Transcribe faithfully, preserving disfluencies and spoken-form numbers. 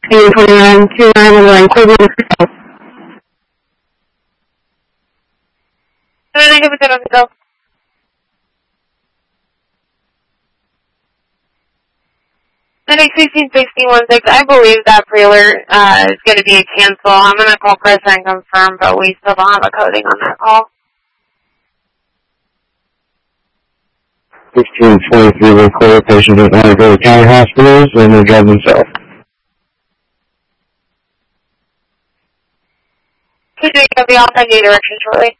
twenty-nine two nine one one, Cleveland. I give it on the go. N X sixteen sixty-one six, I believe that pre-alert uh, is going to be a cancel. I'm going to call Chris and confirm, but we still don't have a coding on that call. sixteen twenty-three will clear. Patient doesn't want to go to county hospitals and they drive themselves. Could you give the outside new direction shortly?